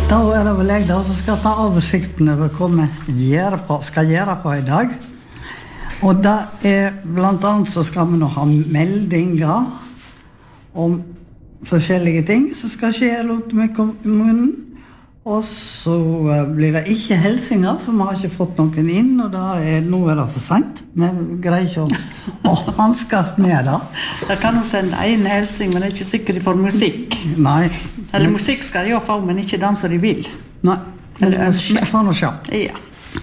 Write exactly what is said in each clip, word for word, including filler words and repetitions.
Da er det vel jeg da som skal ta oversikten over hva vi gjør på, skal gjøre på i dag. Og det er blant annet så skal vi nå ha meldinger om forskjellige ting som skal skje rundt med kommunen. Og så blir det ikke helsinger, for vi har ikke fått noen inn, og da er, nå er det for sent. Vi greier ikke å, å hanskes med det. Da kan du sende en helsing, men det er ikke sikkert de får musikk. Nei. Eller musikk skal de jo få, men ikke den som de vil. Nei, Eller ønsker. vi får nå se. Ja.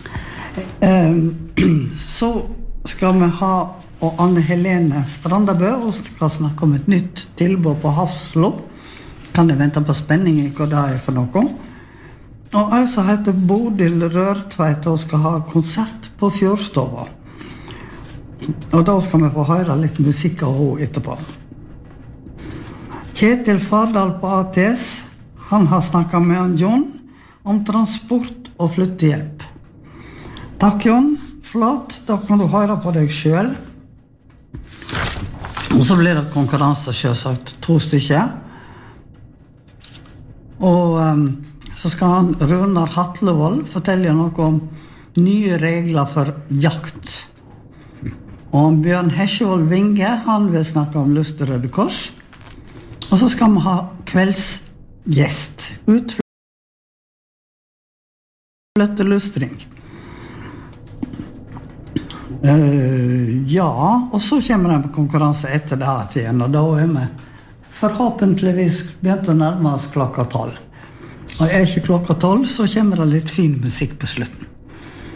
Um, så skal vi ha og Anne Helene Strandabø, og skal snakke om et nytt tilbud på Hafslo. Kan jeg vente på spenning i hva det er for noe? Og jeg som heter Bodil Rørtveit og skal ha konsert på Fjordstova. Og da skal vi få høre litt musikk av henne etterpå. Kjetil Fardal på A T S, han har snakket med han John om transport og flyttehjelp. Takk John, flott, da kan du høre på deg selv. Og så blir det konkurranse selvsagt, to stykker. Og um, så skal han Runar Hatlevold fortelle noe om nye regler for jakt. Og Bjørn Hesjevold Vinge, han vil snakke om Lyst Røde Kors. Og så skal vi ha kveldsgjest, utflyttelustring. Uh, ja, og så kommer det en konkurranse etter det her igjen, og da er vi forhåpentligvis begynt å nærme oss klokka tolv. Og er ikke klokka tolv, så kommer det litt fin musikk på slutten.